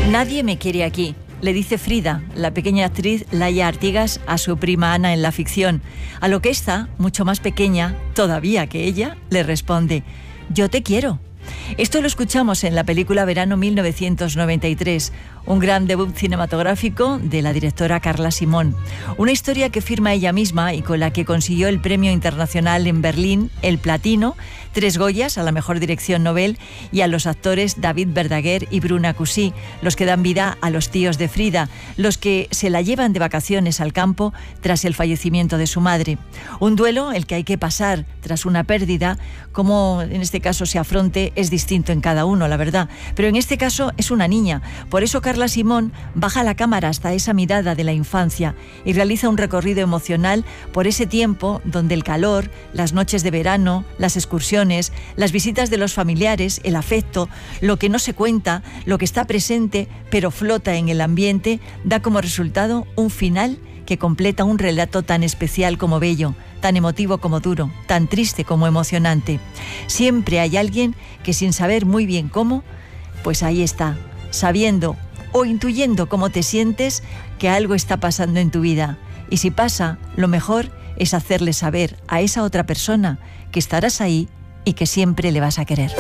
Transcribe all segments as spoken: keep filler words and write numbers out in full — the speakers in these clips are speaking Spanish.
Nadie me quiere aquí, le dice Frida, la pequeña actriz Laia Artigas, a su prima Ana en la ficción, a lo que esta, mucho más pequeña todavía que ella, le responde: yo te quiero. Esto lo escuchamos en la película Verano mil novecientos noventa y tres, un gran debut cinematográfico de la directora Carla Simón. Una historia que firma ella misma y con la que consiguió el premio internacional en Berlín, el Platino, tres Goyas a la mejor dirección Nobel y a los actores David Verdaguer y Bruna Cusí, los que dan vida a los tíos de Frida, los que se la llevan de vacaciones al campo tras el fallecimiento de su madre. Un duelo el que hay que pasar tras una pérdida, como en este caso se afronte, es distinto en cada uno, la verdad. Pero en este caso es una niña. Por eso Carla Simón baja la cámara hasta esa mirada de la infancia y realiza un recorrido emocional por ese tiempo donde el calor, las noches de verano, las excursiones, las visitas de los familiares, el afecto, lo que no se cuenta, lo que está presente pero flota en el ambiente, da como resultado un final que completa un relato tan especial como bello, tan emotivo como duro, tan triste como emocionante. Siempre hay alguien que, sin saber muy bien cómo, pues ahí está, sabiendo o intuyendo cómo te sientes, que algo está pasando en tu vida. Y si pasa, lo mejor es hacerle saber a esa otra persona que estarás ahí y que siempre le vas a querer.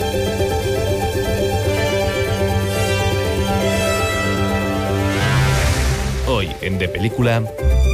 Hoy en De Película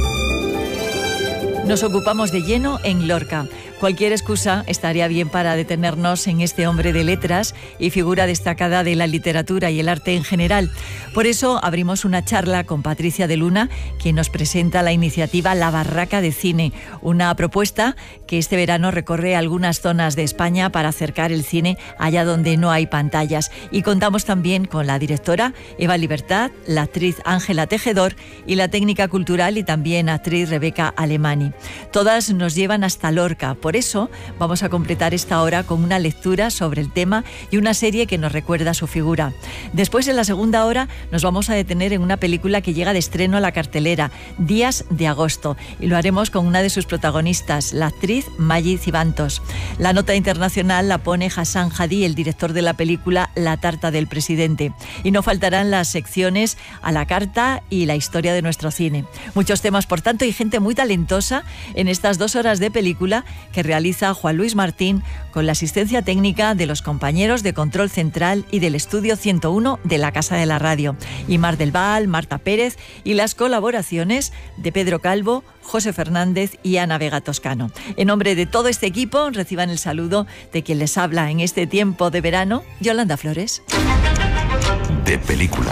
nos ocupamos de lleno en Lorca. Cualquier excusa estaría bien para detenernos en este hombre de letras y figura destacada de la literatura y el arte en general. Por eso abrimos una charla con Patricia de Luna, quien nos presenta la iniciativa La Barraca de Cine, una propuesta que este verano recorre algunas zonas de España para acercar el cine allá donde no hay pantallas. Y contamos también con la directora Eva Libertad, la actriz Ángela Tejedor y la técnica cultural y también actriz Rebeca Alemani. Todas nos llevan hasta Lorca. Por eso vamos a completar esta hora con una lectura sobre el tema y una serie que nos recuerda su figura. Después, en la segunda hora, nos vamos a detener en una película que llega de estreno a la cartelera, Días de agosto, y lo haremos con una de sus protagonistas, la actriz Maggi Cibantos. La nota internacional la pone Hassan Hadi, el director de la película La tarta del presidente. Y no faltarán las secciones A la carta y la historia de nuestro cine. Muchos temas, por tanto, y gente muy talentosa en estas dos horas de película que realiza Juan Luis Martín con la asistencia técnica de los compañeros de Control Central y del Estudio ciento uno de la Casa de la Radio, y Mar del Val, Marta Pérez, y las colaboraciones de Pedro Calvo, José Fernández y Ana Vega Toscano. En nombre de todo este equipo, reciban el saludo de quien les habla en este tiempo de verano, Yolanda Flores. De Película,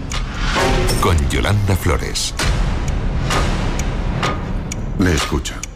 con Yolanda Flores. Le escucho.